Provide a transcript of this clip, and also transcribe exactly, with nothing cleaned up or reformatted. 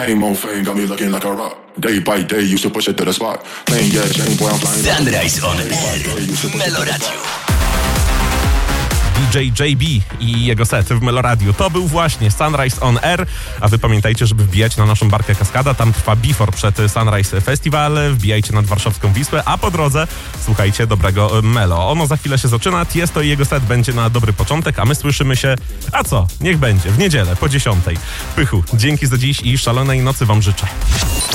Same old thing, got me looking like a rock. Day by day, used to push it to the spot. Playing yeah, chain boy, I'm flying. Sunrise on Air, Meloradio. D J J B i jego set w Meloradiu. To był właśnie Sunrise on Air, a wy pamiętajcie, żeby wbijać na naszą barkę Kaskada. Tam trwa Before przed Sunrise Festival. Wbijajcie nad warszawską Wisłę, a po drodze słuchajcie dobrego Melo. Ono za chwilę się zaczyna. Tiesto i jego set będzie na dobry początek, a my słyszymy się, a co? Niech będzie, w niedzielę po dziesiątej. Pychu, dzięki za dziś i szalonej nocy wam życzę.